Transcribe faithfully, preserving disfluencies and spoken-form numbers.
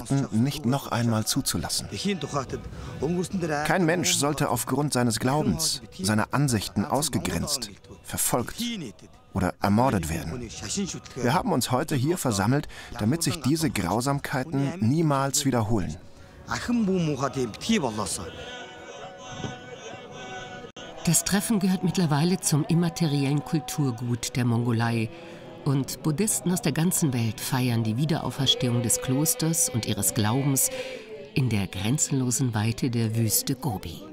Taten nicht noch einmal zuzulassen. Kein Mensch sollte aufgrund seines Glaubens, seiner Ansichten ausgegrenzt, verfolgt oder ermordet werden. Wir haben uns heute hier versammelt, damit sich diese Grausamkeiten niemals wiederholen. Das Treffen gehört mittlerweile zum immateriellen Kulturgut der Mongolei. Und Buddhisten aus der ganzen Welt feiern die Wiederauferstehung des Klosters und ihres Glaubens in der grenzenlosen Weite der Wüste Gobi.